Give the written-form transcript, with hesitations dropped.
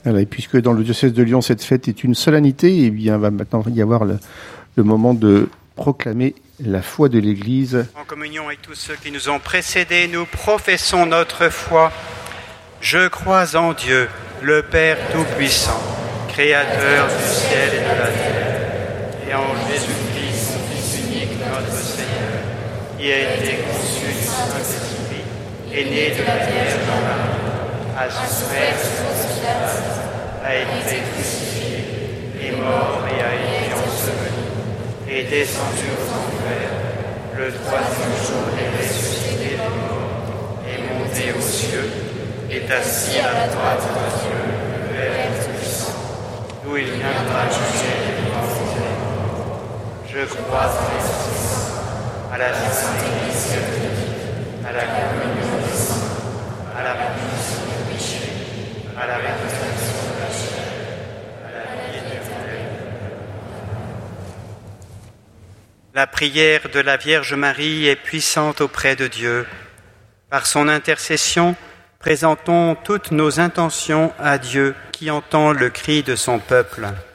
Voilà, et puisque dans le diocèse de Lyon, cette fête est une solennité, eh bien, va maintenant y avoir le moment de proclamer la foi de l'Église. En communion avec tous ceux qui nous ont précédés, nous professons notre foi. Je crois en Dieu, le Père Tout-Puissant, Créateur du ciel et de la terre, et en Jésus-Christ, son Fils unique, notre Seigneur, qui a été conçu du Saint-Esprit, est né de la Vierge Marie, a souffert sous Pilate, a été crucifié, est mort et a été enseveli, est descendu aux enfers, le troisième jour est ressuscité des morts, est monté aux cieux, est assis à la droite de Dieu, le Père Tout-Puissant, d'où il viendra juger les vivants et les morts. Je crois en l'Esprit, à la Sainte Église catholique, à la communion des saints, à la rémission des péchés, à la résurrection de la chair, à la vie éternelle. La prière de la Vierge Marie est puissante auprès de Dieu. Par son intercession, présentons toutes nos intentions à Dieu qui entend le cri de son peuple.